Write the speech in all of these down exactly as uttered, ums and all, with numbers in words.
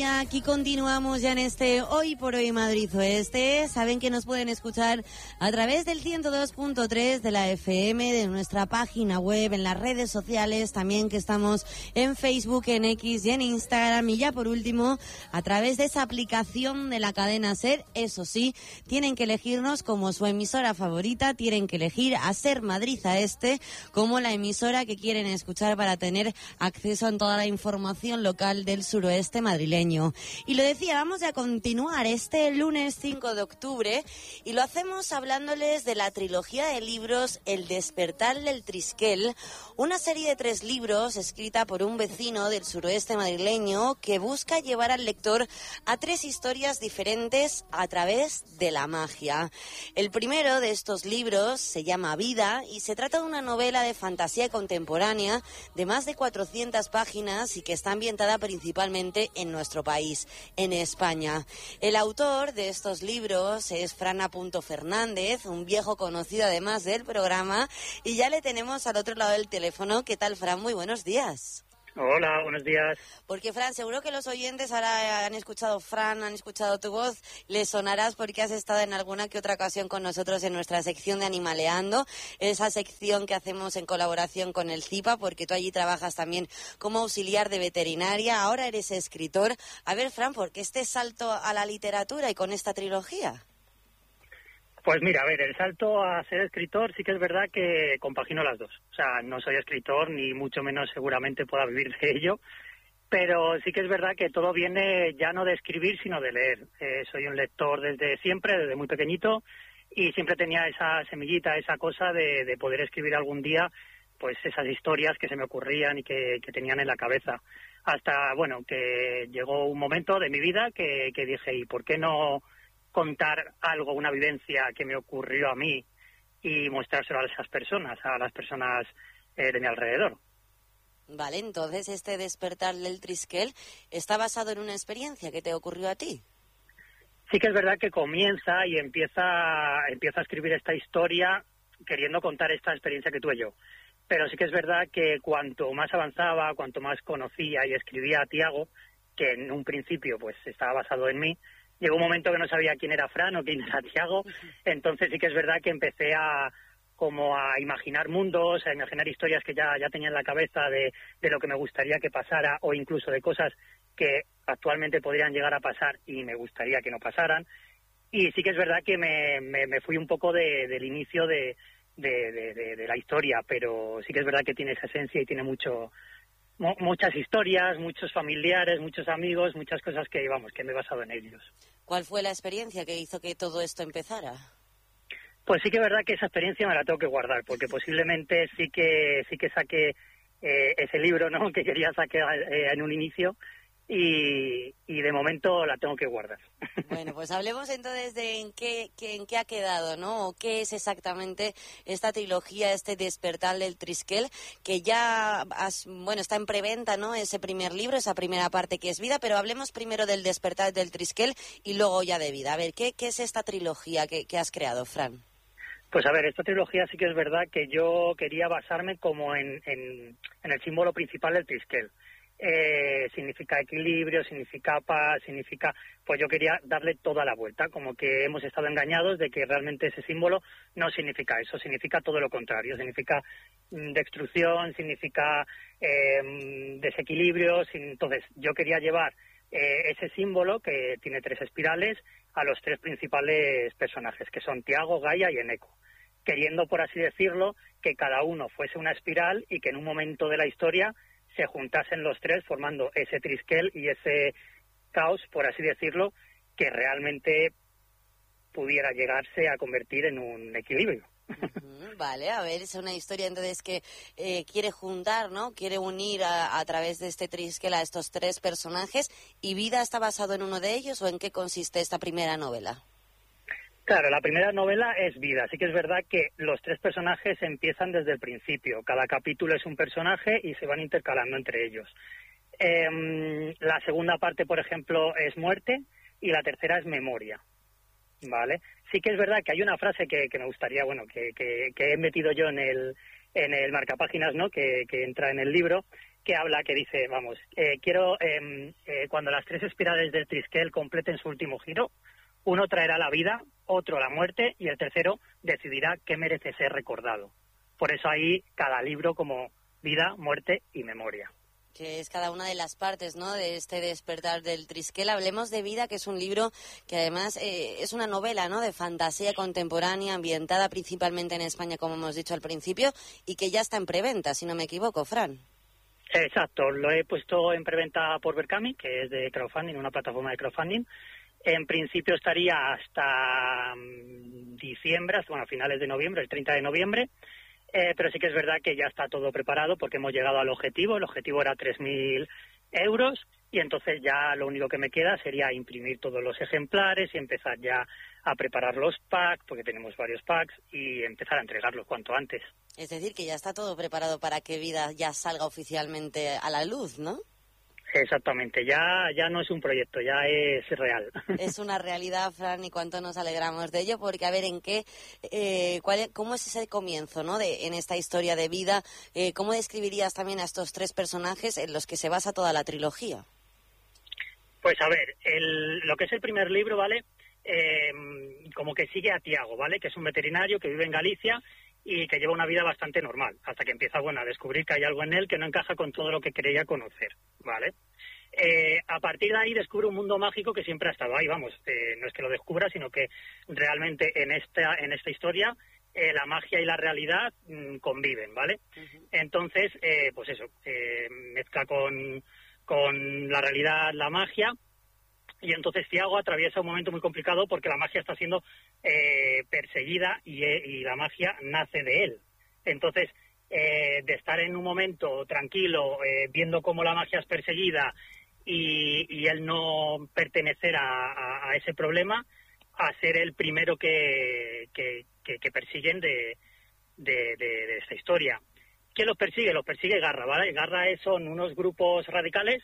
Aquí continuamos ya en este Hoy por Hoy Madrid Oeste. Saben que nos pueden escuchar a través del ciento dos punto tres de la F M, de nuestra página web, en las redes sociales, también que estamos en Facebook, en X y en Instagram. Y ya por último, a través de esa aplicación de la cadena SER. Eso sí, tienen que elegirnos como su emisora favorita, tienen que elegir a SER Madrid Oeste como la emisora que quieren escuchar para tener acceso a toda la información local del suroeste madrileño. Y lo decía, vamos a continuar este lunes cinco de octubre y lo hacemos hablándoles de la trilogía de libros El despertar del Trisquel, una serie de tres libros escrita por un vecino del suroeste madrileño que busca llevar al lector a tres historias diferentes a través de la magia. El primero de estos libros se llama Vida y se trata de una novela de fantasía contemporánea de más de cuatrocientas páginas y que está ambientada principalmente en nuestro país, en España. El autor de estos libros es Fran Fernández, un viejo conocido además del programa, y ya le tenemos al otro lado del teléfono. ¿Qué tal, Fran? Muy buenos días. Hola, buenos días. Porque, Fran, seguro que los oyentes ahora han escuchado Fran, han escuchado tu voz, les sonarás porque has estado en alguna que otra ocasión con nosotros en nuestra sección de Animaleando, esa sección que hacemos en colaboración con el CIPA, porque tú allí trabajas también como auxiliar de veterinaria, ahora eres escritor. A ver, Fran, ¿por qué este salto a la literatura y con esta trilogía? Pues mira, a ver, el salto a ser escritor sí que es verdad que compagino las dos. O sea, no soy escritor, ni mucho menos seguramente pueda vivir de ello, pero sí que es verdad que todo viene ya no de escribir, sino de leer. Eh, soy un lector desde siempre, desde muy pequeñito, y siempre tenía esa semillita, esa cosa de, de poder escribir algún día, pues esas historias que se me ocurrían y que, que tenían en la cabeza. Hasta, bueno, que llegó un momento de mi vida que, que dije, ¿y por qué no contar algo, una vivencia que me ocurrió a mí y mostrárselo a esas personas, a las personas eh, de mi alrededor? Vale, entonces este despertar del Trisquel está basado en una experiencia que te ocurrió a ti. Sí que es verdad que comienza y empieza, empieza a escribir esta historia queriendo contar esta experiencia que tuve yo. Pero sí que es verdad que cuanto más avanzaba, cuanto más conocía y escribía a Tiago, que en un principio pues estaba basado en mí, llegó un momento que no sabía quién era Fran o quién era Tiago, entonces sí que es verdad que empecé a como a imaginar mundos, a imaginar historias que ya, ya tenía en la cabeza de, de lo que me gustaría que pasara o incluso de cosas que actualmente podrían llegar a pasar y me gustaría que no pasaran. Y sí que es verdad que me, me, me fui un poco de, del inicio de, de, de, de, de la historia, pero sí que es verdad que tiene esa esencia y tiene mucho... muchas historias, muchos familiares, muchos amigos, muchas cosas que, vamos, que me he basado en ellos. ¿Cuál fue la experiencia que hizo que todo esto empezara? Pues sí que es verdad que esa experiencia me la tengo que guardar, porque posiblemente sí que sí que saqué eh, ese libro, ¿no?, que quería sacar eh, en un inicio, y, y de momento la tengo que guardar. Bueno, pues hablemos entonces de en qué, qué, en qué ha quedado, ¿no? O qué es exactamente esta trilogía, este despertar del Trisquel, que ya, has, bueno, está en preventa, ¿no?, ese primer libro, esa primera parte que es Vida, pero hablemos primero del despertar del Trisquel y luego ya de Vida. A ver, ¿qué, qué es esta trilogía que, que has creado, Fran? Pues a ver, esta trilogía sí que es verdad que yo quería basarme como en, en, en el símbolo principal del Trisquel. Eh, significa equilibrio, significa paz, significa... Pues yo quería darle toda la vuelta, como que hemos estado engañados de que realmente ese símbolo no significa eso, significa todo lo contrario, significa mm, destrucción, significa eh, desequilibrio. Entonces yo quería llevar eh, ese símbolo, que tiene tres espirales, a los tres principales personajes, que son Tiago, Gaia y Eneco, queriendo, por así decirlo, que cada uno fuese una espiral y que en un momento de la historia se juntasen los tres formando ese Trisquel y ese caos, por así decirlo, que realmente pudiera llegarse a convertir en un equilibrio. Uh-huh, vale, a ver, es una historia entonces que eh, quiere juntar, ¿no? Quiere unir a, a través de este Trisquel a estos tres personajes. ¿Y Vida está basado en uno de ellos o en qué consiste esta primera novela? Claro, la primera novela es Vida. Sí que es verdad que los tres personajes empiezan desde el principio. Cada capítulo es un personaje y se van intercalando entre ellos. Eh, la segunda parte, por ejemplo, es Muerte y la tercera es Memoria. ¿Vale? Sí que es verdad que hay una frase que, que me gustaría, bueno, que, que, que he metido yo en el, en el marcapáginas, ¿no?, que, que entra en el libro, que habla, que dice, vamos, eh, quiero, eh, eh, cuando las tres espirales del Triskel completen su último giro, uno traerá la vida, otro la muerte y el tercero decidirá qué merece ser recordado. Por eso ahí cada libro como vida, muerte y memoria. Que es cada una de las partes, ¿no?, de este despertar del Triskel. Hablemos de Vida, que es un libro que además eh, es una novela, ¿no?, de fantasía contemporánea, ambientada principalmente en España, como hemos dicho al principio, y que ya está en preventa, si no me equivoco, Fran. Exacto, lo he puesto en preventa por Berkami, que es de crowdfunding, una plataforma de crowdfunding. En principio estaría hasta um, diciembre, hasta, bueno, a finales de noviembre, el treinta de noviembre. Eh, pero sí que es verdad que ya está todo preparado porque hemos llegado al objetivo. El objetivo era tres mil euros y entonces ya lo único que me queda sería imprimir todos los ejemplares y empezar ya a preparar los packs, porque tenemos varios packs, y empezar a entregarlos cuanto antes. Es decir, que ya está todo preparado para que Vida ya salga oficialmente a la luz, ¿no? Exactamente, ya ya no es un proyecto, ya es real. Es una realidad, Fran, y cuánto nos alegramos de ello, porque a ver, en qué, eh, cuál, cómo es ese comienzo, ¿no?, de, en esta historia de Vida, eh, ¿cómo describirías también a estos tres personajes en los que se basa toda la trilogía? Pues a ver, el, lo que es el primer libro, ¿vale?, eh, como que sigue a Tiago, ¿vale?, que es un veterinario que vive en Galicia y que lleva una vida bastante normal, hasta que empieza, bueno, a descubrir que hay algo en él que no encaja con todo lo que creía conocer, ¿vale? Eh, a partir de ahí descubre un mundo mágico que siempre ha estado ahí, vamos, eh, no es que lo descubra, sino que realmente en esta, en esta historia eh, la magia y la realidad mmm, conviven, ¿vale? Uh-huh. Entonces, eh, pues eso, eh, mezcla con, con la realidad la magia. Y entonces Tiago atraviesa un momento muy complicado porque la magia está siendo eh, perseguida y, y la magia nace de él. Entonces, eh, de estar en un momento tranquilo, eh, viendo cómo la magia es perseguida y, y él no pertenecer a, a, a ese problema, a ser el primero que, que, que, que persiguen de, de, de, de esta historia. ¿Quién los persigue? Los persigue Garra, ¿vale? Garra es, son unos grupos radicales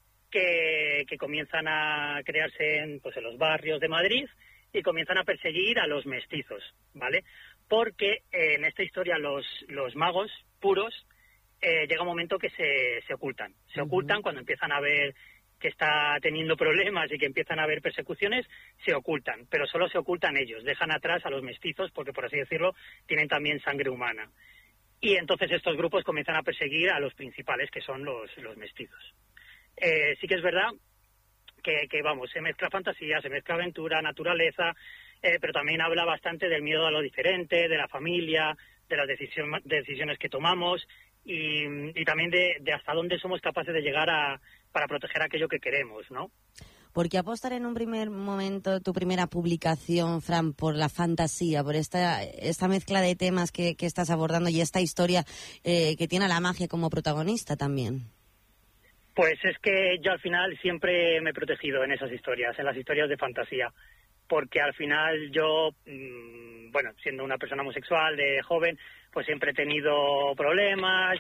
Que, que comienzan a crearse en, pues, en los barrios de Madrid y comienzan a perseguir a los mestizos, ¿vale? Porque eh, en esta historia los, los magos puros eh, llega un momento que se, se ocultan. Se uh-huh. ocultan cuando empiezan a ver que está teniendo problemas y que empiezan a haber persecuciones, se ocultan, pero solo se ocultan ellos, dejan atrás a los mestizos porque, por así decirlo, tienen también sangre humana. Y entonces estos grupos comienzan a perseguir a los principales, que son los, los mestizos. Eh, sí que es verdad que, que, vamos, se mezcla fantasía, se mezcla aventura, naturaleza, eh, pero también habla bastante del miedo a lo diferente, de la familia, de las decisión, decisiones que tomamos y, y también de, de hasta dónde somos capaces de llegar a, para proteger aquello que queremos, ¿no? ¿Por qué apostar en un primer momento, tu primera publicación, Fran, por la fantasía, por esta esta mezcla de temas que, que estás abordando y esta historia eh, que tiene a la magia como protagonista también? Pues es que yo al final siempre me he protegido en esas historias, en las historias de fantasía, porque al final yo, mmm, bueno, siendo una persona homosexual, de joven, pues siempre he tenido problemas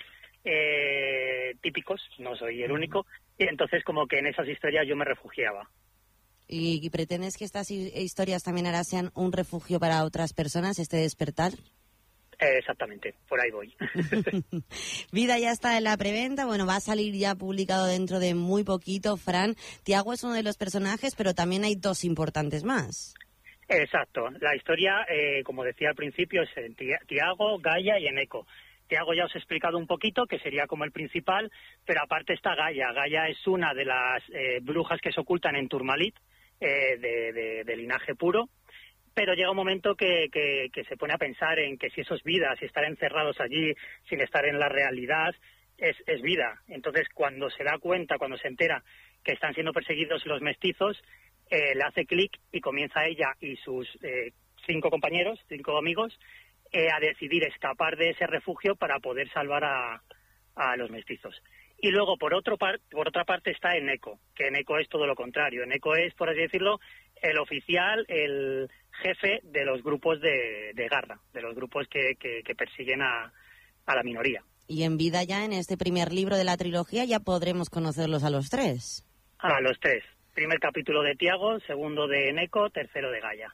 eh, típicos, no soy el único, y entonces como que en esas historias yo me refugiaba. ¿Y, y pretendes que estas historias también ahora sean un refugio para otras personas, este despertar? Exactamente, por ahí voy. Vida ya está en la preventa, bueno, va a salir ya publicado dentro de muy poquito, Fran. Tiago es uno de los personajes, pero también hay dos importantes más. Exacto, la historia, eh, como decía al principio, es Tiago, Gaia y Eneco. Tiago ya os he explicado un poquito, que sería como el principal, pero aparte está Gaia. Gaia es una de las eh, brujas que se ocultan en Turmalit, eh, de, de, de linaje puro. Pero llega un momento que, que, que se pone a pensar en que si eso es vida, si estar encerrados allí sin estar en la realidad, es, es vida. Entonces, cuando se da cuenta, cuando se entera que están siendo perseguidos los mestizos, eh, le hace clic y comienza ella y sus eh, cinco compañeros, cinco amigos, eh, a decidir escapar de ese refugio para poder salvar a, a los mestizos. Y luego, por otro par, por otra parte, está Eneco, que Eneco es todo lo contrario. Eneco es, por así decirlo, el oficial, el jefe de los grupos de, de Garra, de los grupos que, que, que persiguen a, a la minoría. Y en Vida ya, en este primer libro de la trilogía, ya podremos conocerlos a los tres. A los tres. Primer capítulo de Tiago, segundo de Eneco, tercero de Gaia.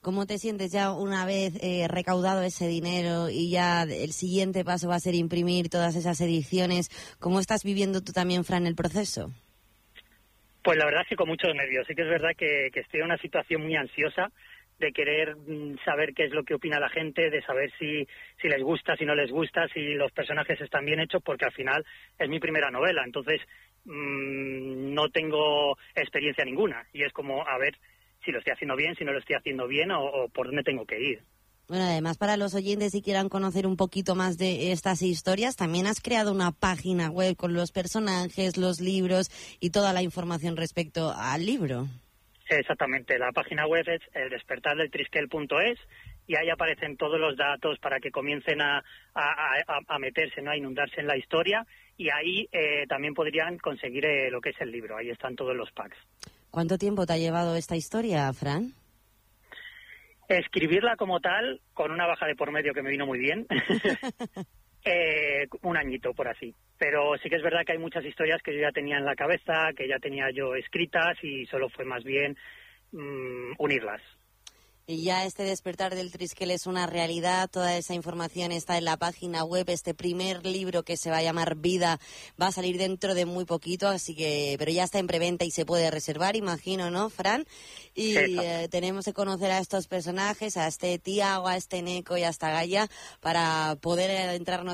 ¿Cómo te sientes ya una vez eh, recaudado ese dinero y ya el siguiente paso va a ser imprimir todas esas ediciones? ¿Cómo estás viviendo tú también, Fran, el proceso? Pues la verdad es que con muchos nervios. Sí que es verdad que, que estoy en una situación muy ansiosa de querer saber qué es lo que opina la gente, de saber si, si les gusta, si no les gusta, si los personajes están bien hechos, porque al final es mi primera novela, entonces mmm, no tengo experiencia ninguna y es como a ver si lo estoy haciendo bien, si no lo estoy haciendo bien o, o por dónde tengo que ir. Bueno, además para los oyentes si quieran conocer un poquito más de estas historias, también has creado una página web con los personajes, los libros y toda la información respecto al libro. Exactamente, la página web es el despertar del triskel punto es y ahí aparecen todos los datos para que comiencen a, a, a, a meterse, ¿no? A inundarse en la historia y ahí eh, también podrían conseguir eh, lo que es el libro, ahí están todos los packs. ¿Cuánto tiempo te ha llevado esta historia, Fran? Escribirla como tal, con una baja de por medio que me vino muy bien, eh, un añito por así. Pero sí que es verdad que hay muchas historias que yo ya tenía en la cabeza, que ya tenía yo escritas y solo fue más bien mmm, unirlas. Y ya este despertar del Triskel es una realidad, toda esa información está en la página web, este primer libro que se va a llamar Vida va a salir dentro de muy poquito, así que, pero ya está en preventa y se puede reservar, imagino, ¿no, Fran? Y eh, tenemos que conocer a estos personajes, a este Tiago, a este Neko y a esta Gaia, para poder adentrarnos